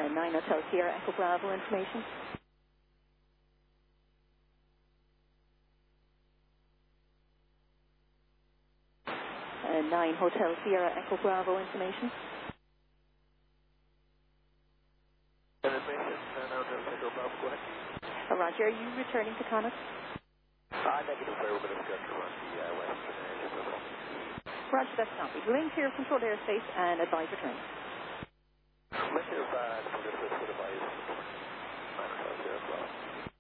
9 Hotel Sierra Echo Bravo information. 9 Hotel Sierra Echo Bravo information. Information, 9 Hotel Echo Bravo, go ahead. Roger, are you returning to Connacht? Negative, sir. We're going to schedule on the western edge of the Roger, that's copy. We'll clear control airspace and advise return.